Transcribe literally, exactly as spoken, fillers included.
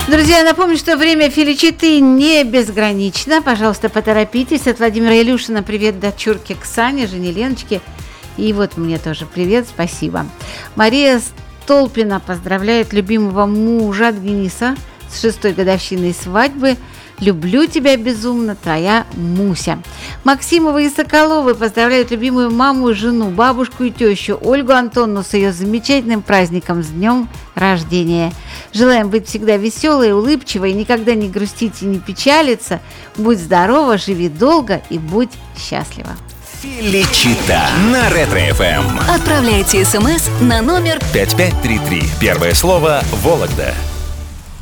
Друзья, напомню, что время Феличиты не безгранично. Пожалуйста, поторопитесь. От Владимира Илюшина привет дочурке Ксане, жене Леночке. И вот мне тоже привет, спасибо. Мария Столпина поздравляет любимого мужа Дениса с шестой годовщиной свадьбы. Люблю тебя безумно, твоя Муся. Максимова и Соколовы поздравляют любимую маму и жену, бабушку и тещу Ольгу Антонну с ее замечательным праздником, с днем рождения. Желаем быть всегда веселой, улыбчивой, никогда не грустить и не печалиться. Будь здорова, живи долго и будь счастлива. Феличита на Ретро-эф эм. Отправляйте смс на номер пять пять три три. Первое слово «Вологда».